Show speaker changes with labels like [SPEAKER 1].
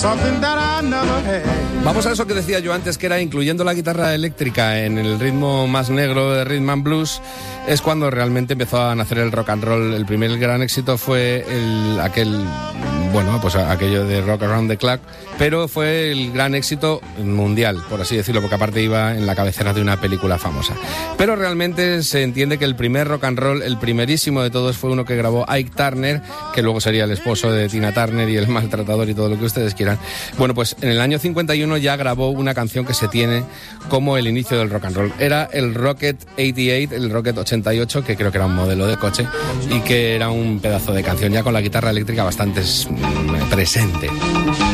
[SPEAKER 1] Vamos a eso que decía yo antes, que era incluyendo la guitarra eléctrica en el ritmo más negro de Rhythm and Blues, es cuando realmente empezó a nacer el rock and roll. El primer gran éxito fue aquello de Rock Around the Clock, pero fue el gran éxito mundial, por así decirlo, porque aparte iba en la cabecera de una película famosa. Pero realmente se entiende que el primer rock and roll, el primerísimo de todos, fue uno que grabó Ike Turner, que luego sería el esposo de Tina Turner y el maltratador y todo lo que ustedes quieran. Bueno, pues en el año 51 ya grabó una canción que se tiene como el inicio del rock and roll. Era el Rocket 88, el Rocket 88, que creo que era un modelo de coche y que era un pedazo de canción ya con la guitarra eléctrica bastante presente.